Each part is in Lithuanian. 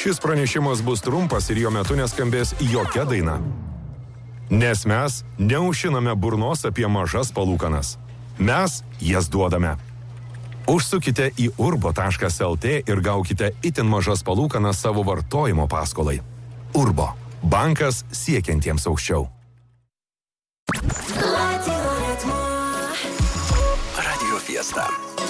Šis pranešimas bus trumpas ir jo metu neskambės jokia daina. Nes mes neužšiname burnos apie mažas palūkanas. Mes jas duodame. Užsukite į urbo.lt ir gaukite itin mažas palūkanas savo vartojimo paskolai. Urbo. Bankas siekiantiems aukščiau. Radio Fiesta.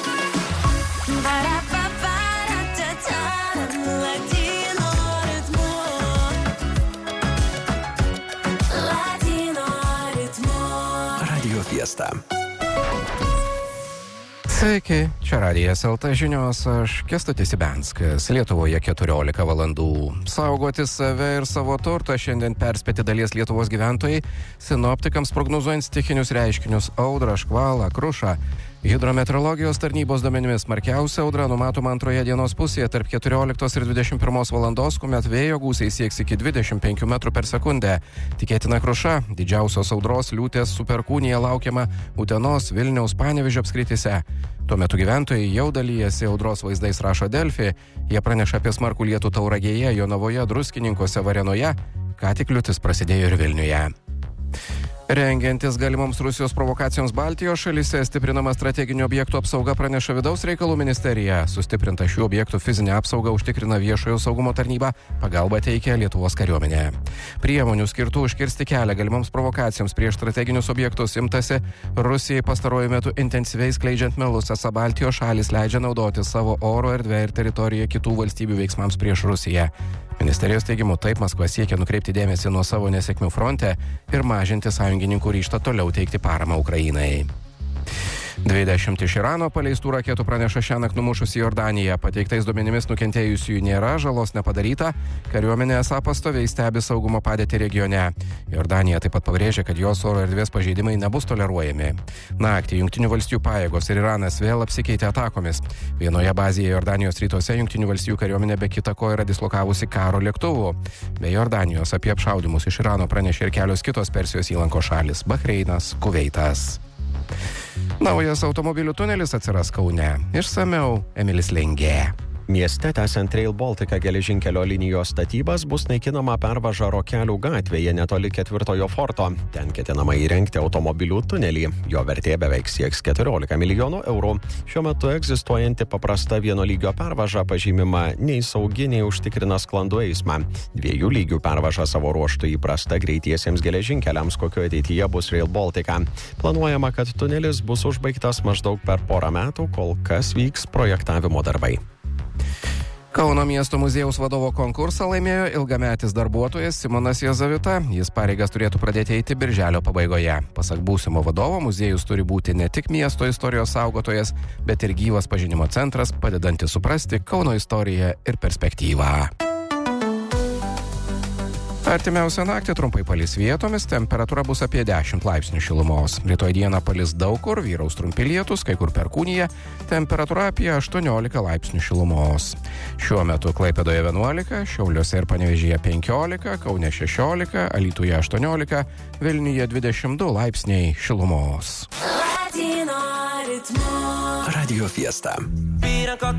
Radio Fiesta. Sveiki, čia Radijas LT žinios, aš Kęstutis Ibenskas. Lietuvoje 14 valandų. Saugoti save ir savo turtą šiandien perspėti dalies Lietuvos gyventojai, sinoptikams prognozuojant stichinius reiškinius audrą, škvalą, krušą. Hidrometeorologijos tarnybos duomenimis smarkiausia audra numatoma antroje dienos pusėje tarp 14 ir 21 valandos, kuomet vėjo gūsiai sieks iki 25 metrų per sekundę. Tikėtina kruša, didžiausios audros liūtės su perkūnija laukiama Utenos, Vilniaus, Panevėžio apskrityse. Tuo metu gyventojai jau dalyjasi audros vaizdais, rašo Delfi. Jie praneša apie smarkų lietų Tauragėje, Jonavoje, Druskininkuose, Varėnoje. Ką tik liūtis prasidėjo ir Vilniuje. Rengiantis galimoms Rusijos provokacijoms Baltijos šalyse, stiprinama strateginių objektų apsauga, praneša Vidaus reikalų ministerija. Sustiprinta šių objektų fizinė apsauga užtikrina viešojo saugumo tarnyba, pagalba teikia Lietuvos kariuomenė. Priemonių skirtų užkirsti kelią galimoms provokacijoms prieš strateginius objektus imtasi. Rusijai pastaruoju metu intensyviai skleidžiant melus, esą Baltijos šalis leidžia naudoti savo oro erdvę ir teritoriją kitų valstybių veiksmams prieš Rusiją. Ministerijos teigimu, taip Maskva siekia nukreipti dėmesį nuo savo nesėkmių fronte ir mažinti sąjungininkų ryžtą toliau teikti paramą Ukrainai. 20 iš Irano paleistų raketų praneša šiąnakt numušusi Jordaniją. Pateiktais duomenimis nukentėjusiųjų nėra, žalos nepadaryta. Kariuomenė esą pastoviai stebi saugumo padėtį regione. Jordanija taip pat pabrėžia, kad jos oro erdvės pažeidimai nebus toleruojami. Naktį Jungtinių valstijų pajėgos ir Iranas vėl apsikeitė atakomis. Vienoje bazėje Jordanijos rytuose Jungtinių valstijų kariuomenė be kita ko yra dislokavusi karo lėktuvų. Be Jordanijos apie apšaudymus iš Irano pranešė ir kelios kitos Persijos įlankos šalis – Bahreinas, Kuveitas. Naujas automobilių tunelis atsiras Kaune. Išsamiau Emilis Lengė. Mieste tęsiant Rail Baltica geležinkelio linijos statybas bus naikinama pervaža Rokelių gatvėje netoli 4 forto. Ten ketinama įrengti automobilių tunelį. Jo vertė beveik sieks 14 milijonų eurų. Šiuo metu egzistuojanti paprasta vieno lygio pervaža pažymima nei saugi, nei užtikrina sklandų eismą. 2 lygių pervaža savo ruožtu įprasta greitiesiems geležinkeliams, kokio ateityje bus Rail Baltica. Planuojama, kad tunelis bus užbaigtas maždaug per porą metų, kol kas vyks projektavimo darbai. Kauno miesto muziejaus vadovo konkursą laimėjo ilgametis darbuotojas Simonas Jazavita. Jis pareigas turėtų pradėti eiti birželio pabaigoje. Pasak būsimo vadovo, muziejus turi būti ne tik miesto istorijos saugotojas, bet ir gyvas pažinimo centras, padedantis suprasti Kauno istoriją ir perspektyvą. Artimiausią naktį trumpai palis vietomis, temperatūra bus apie 10 laipsnių šilumos. Rytoj dieną palis daug kur, vyraus trumpi lietūs, kai kur perkūnija, temperatūra apie 18 laipsnių šilumos. Šiuo metu Klaipėdoje 11, Šiauliuose ir Panevėžyje 15, Kaune 16, Alytuje 18, Vilniuje 22 laipsniai šilumos. Radio Fiesta.